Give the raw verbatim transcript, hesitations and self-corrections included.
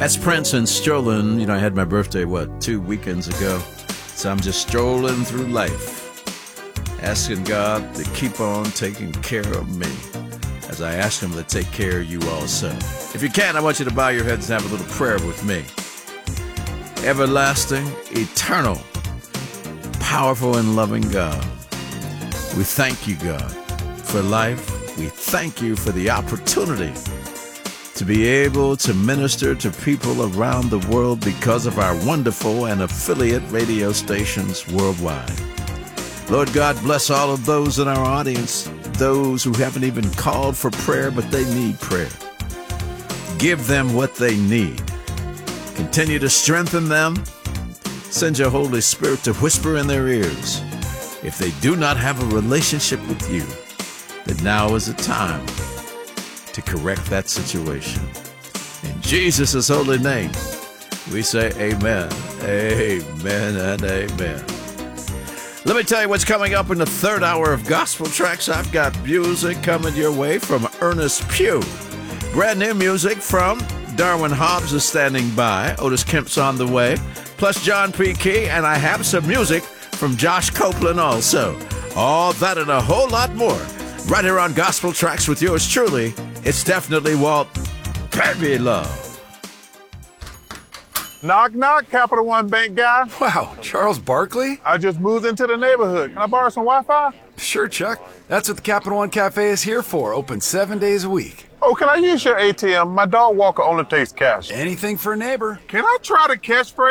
That's Prince and strolling. You know, I had my birthday, what, two weekends ago. So I'm just strolling through life, asking God to keep on taking care of me as I ask him to take care of you also. If you can, I want you to bow your heads and have a little prayer with me. Everlasting, eternal, powerful, and loving God, we thank you, God, for life. We thank you for the opportunity to be able to minister to people around the world because of our wonderful and affiliate radio stations worldwide. Lord God, bless all of those in our audience, those who haven't even called for prayer, but they need prayer. Give them what they need. Continue to strengthen them. Send your Holy Spirit to whisper in their ears. If they do not have a relationship with you, then now is the time to correct that situation. In Jesus' holy name, we say amen, amen, and amen. Let me tell you what's coming up in the third hour of Gospel Tracks. I've got music coming your way from Ernest Pugh. Brand new music from Darwin Hobbs is standing by. Otis Kemp's on the way. Plus John P. Key, and I have some music from Josh Copeland also. All that and a whole lot more right here on Gospel Tracks with yours truly. It's definitely Walt Baby Love. Knock, knock, Capital One Bank guy. Wow, Charles Barkley? I just moved into the neighborhood. Can I borrow some Wi-Fi? Sure, Chuck. That's what the Capital One Cafe is here for, open seven days a week. Oh, can I use your A T M? My dog walker only takes cash. Anything for a neighbor. Can I try the catchphrase?